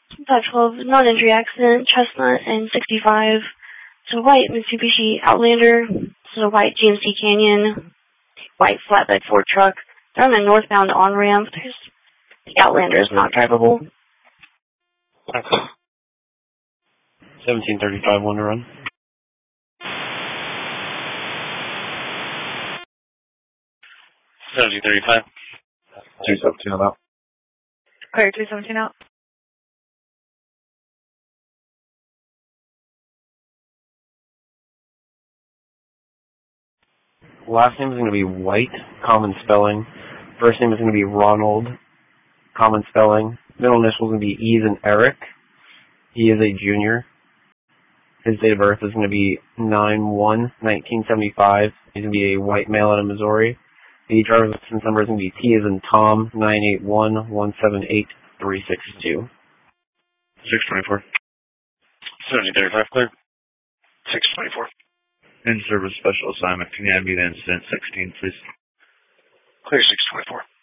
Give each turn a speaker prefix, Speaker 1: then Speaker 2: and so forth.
Speaker 1: 512, non-injury accident, Chestnut and 65. It's a white Mitsubishi Outlander. This is a white GMC Canyon, white flatbed Ford truck. They're on the northbound on-ramp. The Outlander is not drivable.
Speaker 2: 1735, one to run. 1735.
Speaker 3: 217 on out.
Speaker 4: Clear 217 out.
Speaker 2: Last name is going to be White, common spelling. First name is going to be Ronald, common spelling. Middle initial is going to be E as in Eric. He is a junior. His date of birth is going to be 9/1/1975. He's going to be a white male out of Missouri. The driver's license number is going to be T as in Tom, 981178362.
Speaker 3: 624.
Speaker 2: 1735, clear.
Speaker 3: 624. In-service special assignment. Can you hand me the incident 16, please?
Speaker 2: Clear 624.